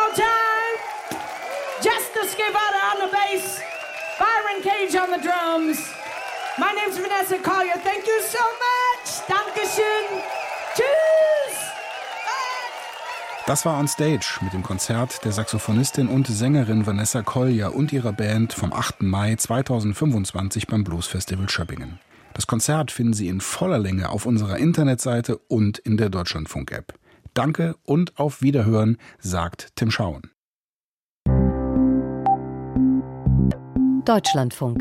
more time. Justice Guevara on the bass. Byron Cage on the drums. My name's Vanessa Collier. Thank you so much. Dankeschön. Tschüss. Das war On Stage mit dem Konzert der Saxophonistin und Sängerin Vanessa Collier und ihrer Band vom 8. Mai 2025 beim Blues Festival Schöppingen. Das Konzert finden Sie in voller Länge auf unserer Internetseite und in der Deutschlandfunk-App. Danke und auf Wiederhören, sagt Tim Schauen. Deutschlandfunk.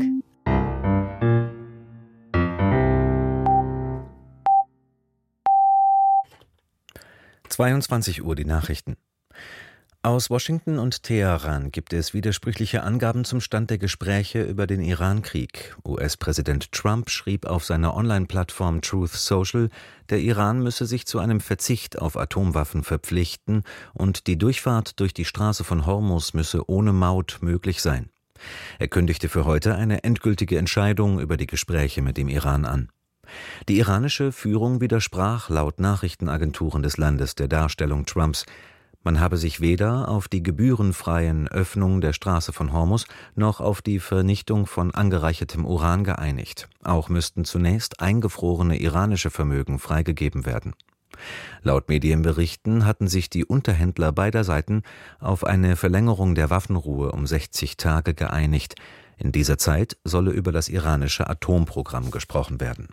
Uhr die Nachrichten. Aus Washington und Teheran gibt es widersprüchliche Angaben zum Stand der Gespräche über den Iran-Krieg. US-Präsident Trump schrieb auf seiner Online-Plattform Truth Social, der Iran müsse sich zu einem Verzicht auf Atomwaffen verpflichten und die Durchfahrt durch die Straße von Hormuz müsse ohne Maut möglich sein. Er kündigte für heute eine endgültige Entscheidung über die Gespräche mit dem Iran an. Die iranische Führung widersprach laut Nachrichtenagenturen des Landes der Darstellung Trumps. Man habe sich weder auf die gebührenfreien Öffnung der Straße von Hormuz noch auf die Vernichtung von angereichertem Uran geeinigt. Auch müssten zunächst eingefrorene iranische Vermögen freigegeben werden. Laut Medienberichten hatten sich die Unterhändler beider Seiten auf eine Verlängerung der Waffenruhe um 60 Tage geeinigt. In dieser Zeit solle über das iranische Atomprogramm gesprochen werden.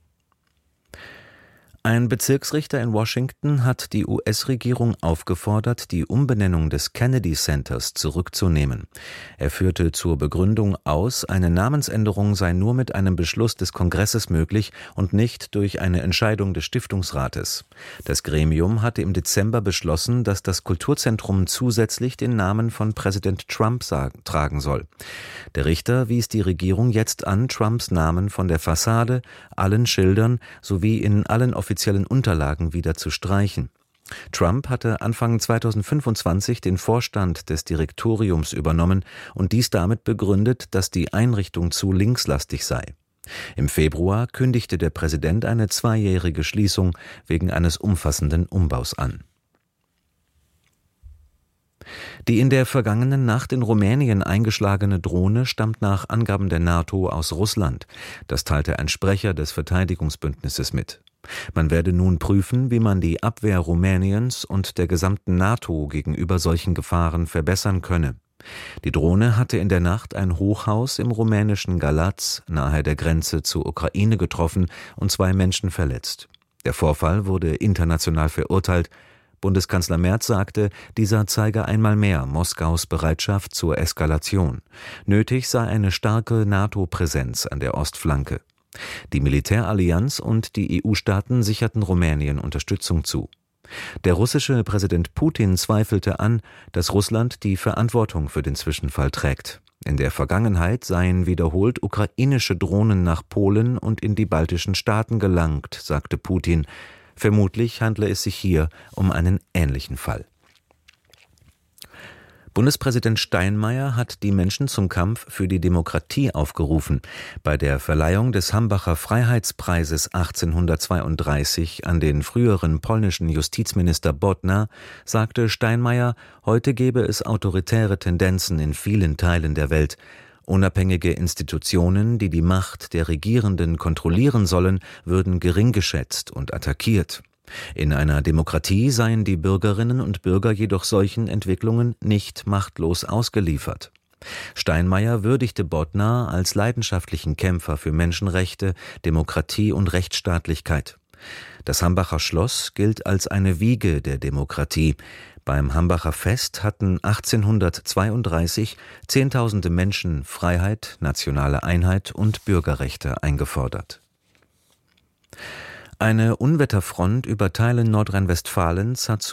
Ein Bezirksrichter in Washington hat die US-Regierung aufgefordert, die Umbenennung des Kennedy Centers zurückzunehmen. Er führte zur Begründung aus, eine Namensänderung sei nur mit einem Beschluss des Kongresses möglich und nicht durch eine Entscheidung des Stiftungsrates. Das Gremium hatte im Dezember beschlossen, dass das Kulturzentrum zusätzlich den Namen von Präsident Trump tragen soll. Der Richter wies die Regierung jetzt an, Trumps Namen von der Fassade, allen Schildern sowie in allen offiziellen Unterlagen wieder zu streichen. Trump hatte Anfang 2025 den Vorstand des Direktoriums übernommen und dies damit begründet, dass die Einrichtung zu linkslastig sei. Im Februar kündigte der Präsident eine 2-jährige Schließung wegen eines umfassenden Umbaus an. Die in der vergangenen Nacht in Rumänien eingeschlagene Drohne stammt nach Angaben der NATO aus Russland. Das teilte ein Sprecher des Verteidigungsbündnisses mit. Man werde nun prüfen, wie man die Abwehr Rumäniens und der gesamten NATO gegenüber solchen Gefahren verbessern könne. Die Drohne hatte in der Nacht ein Hochhaus im rumänischen Galați nahe der Grenze zur Ukraine getroffen und 2 Menschen verletzt. Der Vorfall wurde international verurteilt. Bundeskanzler Merz sagte, dieser zeige einmal mehr Moskaus Bereitschaft zur Eskalation. Nötig sei eine starke NATO-Präsenz an der Ostflanke. Die Militärallianz und die EU-Staaten sicherten Rumänien Unterstützung zu. Der russische Präsident Putin zweifelte an, dass Russland die Verantwortung für den Zwischenfall trägt. In der Vergangenheit seien wiederholt ukrainische Drohnen nach Polen und in die baltischen Staaten gelangt, sagte Putin. Vermutlich handle es sich hier um einen ähnlichen Fall. Bundespräsident Steinmeier hat die Menschen zum Kampf für die Demokratie aufgerufen. Bei der Verleihung des Hambacher Freiheitspreises 1832 an den früheren polnischen Justizminister Bodnar sagte Steinmeier, heute gebe es autoritäre Tendenzen in vielen Teilen der Welt. Unabhängige Institutionen, die die Macht der Regierenden kontrollieren sollen, würden gering geschätzt und attackiert. In einer Demokratie seien die Bürgerinnen und Bürger jedoch solchen Entwicklungen nicht machtlos ausgeliefert. Steinmeier würdigte Bodnar als leidenschaftlichen Kämpfer für Menschenrechte, Demokratie und Rechtsstaatlichkeit. Das Hambacher Schloss gilt als eine Wiege der Demokratie. Beim Hambacher Fest hatten 1832 Zehntausende Menschen Freiheit, nationale Einheit und Bürgerrechte eingefordert. Eine Unwetterfront über Teilen Nordrhein-Westfalens hat